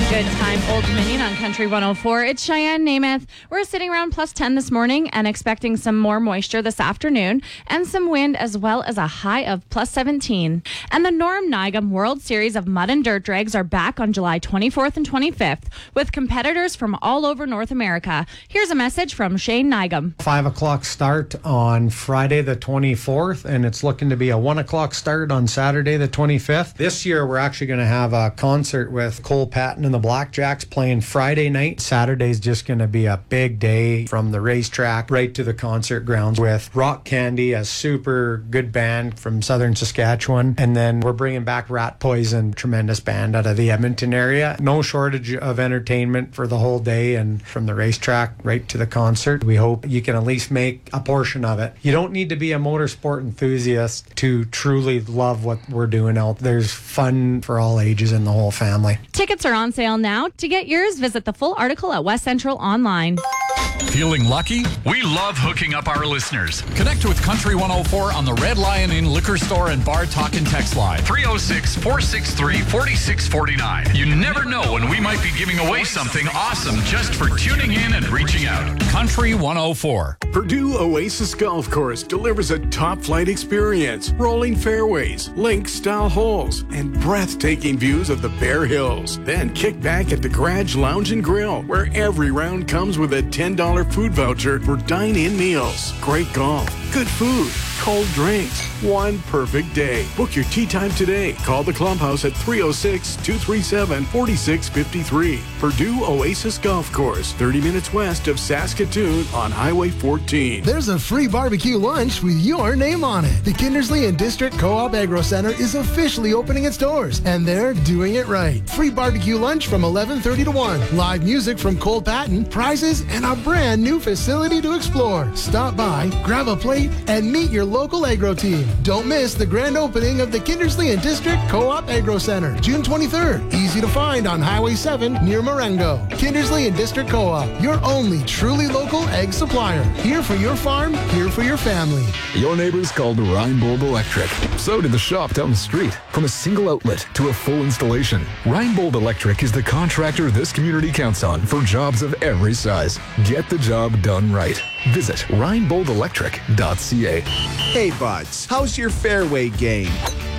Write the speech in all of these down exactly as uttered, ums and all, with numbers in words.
Good time, Old Dominion on Country one oh four. It's Cheyenne Namath. We're sitting around plus ten this morning and expecting some more moisture this afternoon and some wind as well as a high of plus seventeen. And the Norm Nigam World Series of Mud and Dirt Drags are back on July twenty-fourth and twenty-fifth with competitors from all over North America. Here's a message from Shane Nigam. Five o'clock start on Friday the twenty-fourth, and it's looking to be a one o'clock start on Saturday the twenty-fifth. This year we're actually going to have a concert with Cole Patton and the Blackjacks playing Friday night. Saturday's just going to be a big day from the racetrack right to the concert grounds with Rock Candy, a super good band from southern Saskatchewan. And then we're bringing back Rat Poison, tremendous band out of the Edmonton area. No shortage of entertainment for the whole day, and from the racetrack right to the concert. We hope you can at least make a portion of it. You don't need to be a motorsport enthusiast to truly love what we're doing out. There's fun for all ages and the whole family. Tickets are on sale now. To get yours, visit the full article at West Central online. Feeling lucky? We love hooking up our listeners. Connect with Country one oh four on the Red Lion Inn Liquor Store and Bar Talk and Text line. three oh six, four six three, four six four nine. You never know when we might be giving away something awesome just for tuning in and reaching out. Country one oh four. Purdue Oasis Golf Course delivers a top-flight experience, rolling fairways, link-style holes, and breathtaking views of the Bear Hills. Then kick back at the Garage Lounge and Grill, where every round comes with a ten dollars food voucher for dine-in meals. Great golf, good food, cold drinks, one perfect day. Book your tee time today. Call the Clubhouse at three oh six, two three seven, four six five three. Purdue Oasis Golf Course, thirty minutes west of Saskatoon on Highway fourteen. There's a free barbecue lunch with your name on it. The Kindersley and District Co-op Agro Center is officially opening its doors, and they're doing it right. Free barbecue lunch from eleven thirty to one. Live music from Cole Patton, prizes, and a brand new facility to explore. Stop by, grab a plate, and meet your local agro team. Don't miss the grand opening of the Kindersley and District Co-op Agro Center, June twenty-third. Easy to find on Highway seven near Marengo. Kindersley and District Co-op, your only truly local egg supplier. Here for your farm, here for your family. Your neighbors called Reinbold Electric. So did the shop down the street. From a single outlet to a full installation, Reinbold Electric is the contractor this community counts on for jobs of every size. Get the job done right. Visit reinbold electric dot c a. Hey, buds, how's your fairway game?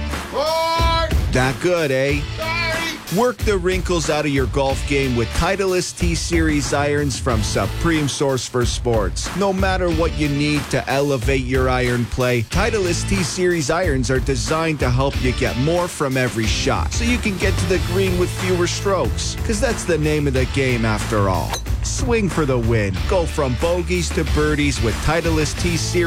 Four. That good, eh? Sorry. Work the wrinkles out of your golf game with Titleist T-Series irons from Supreme Source for Sports. No matter what you need to elevate your iron play, Titleist T-Series irons are designed to help you get more from every shot, so you can get to the green with fewer strokes, because that's the name of the game after all. Swing for the win. Go from bogeys to birdies with Titleist T-Series